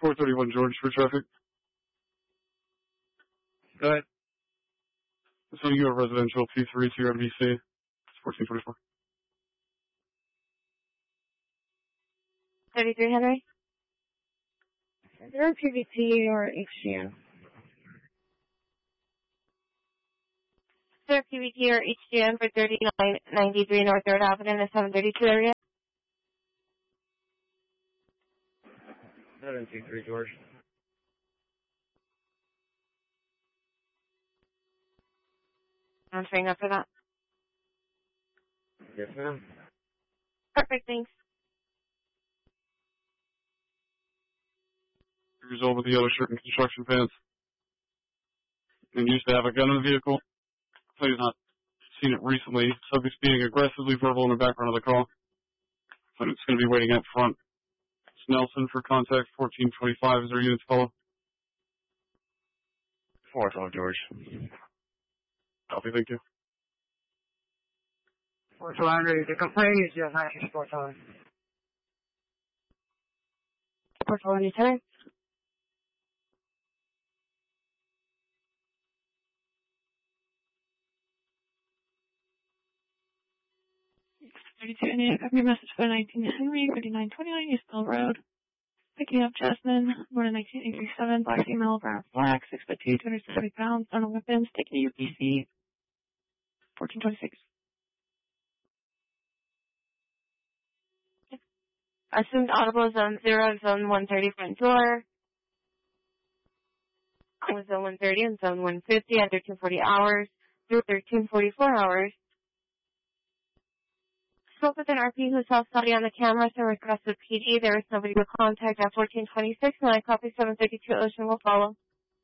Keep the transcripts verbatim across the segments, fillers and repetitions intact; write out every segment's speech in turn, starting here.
four thirty-one George for traffic. Go ahead. So you are residential P three to your M V C. It's fourteen twenty-four. thirty-three Henry? Is there a P V T or H G N? Is there a P V T or H G N for thirty-nine ninety-three North third Avenue in the seven thirty-two area? seven two three George. I'm showing up for that. Yes, ma'am. Perfect, thanks. Years old with a yellow shirt and construction pants. And used to have a gun in the vehicle. So he's not seen it recently. Subject's being aggressively verbal in the background of the call. But it's going to be waiting up front. It's Nelson for contact fourteen twenty-five. Is there units follow? four twelve George. Copy, thank you. four twelve, the complaint is just not your four twelve. four twelve, you turn. thirty-two Indiana, copy your message for nineteen Henry, thirty-nine twenty-nine East Mill Road. Picking up Jasmine, born in nineteen eighty-seven, black female, brown black, six foot two, two hundred seventy pounds, on weapons, taking U P C, fourteen twenty-six. Assumed audible zone zero, zone one thirty front door. With zone one thirty and zone one fifty at thirteen forty hours through thirteen forty-four hours. Spoke with an R P who saw somebody on the camera, so requested P D. There is nobody to contact at fourteen twenty-six, and I copy seven thirty-two Ocean will follow.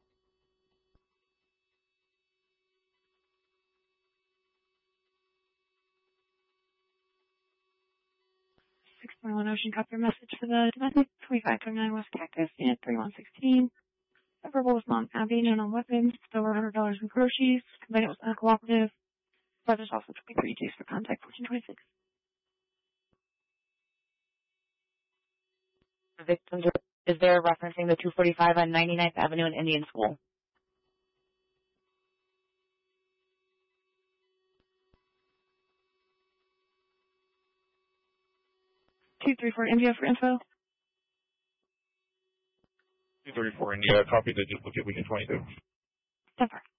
six twenty-one Ocean, copy your message for the domestic, twenty-five twenty-nine West Cactus, and thirty-one sixteen. The verbal was non-having and on weapons, over one hundred dollars in groceries. Complainant was uncooperative. But there's also twenty-three days for contact, fourteen twenty-six. The victims are, is there referencing the two forty-five on ninety-ninth Avenue and Indian School? two three four India for info. two thirty-four India, copy the duplicate weekend twenty-two. ten four.